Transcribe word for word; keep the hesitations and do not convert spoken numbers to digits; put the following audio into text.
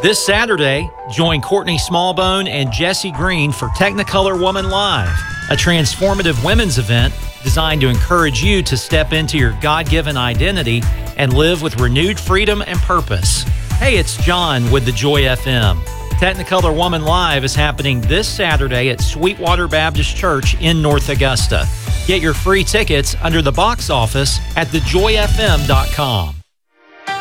This Saturday, join Courtney Smallbone and Jesse Green for Technicolor Woman Live, a transformative women's event designed to encourage you to step into your God-given identity and live with renewed freedom and purpose. Hey, it's John with the Joy F M. Technicolor Woman Live is happening this Saturday at Sweetwater Baptist Church in North Augusta. Get your free tickets under the box office at the joy f m dot com.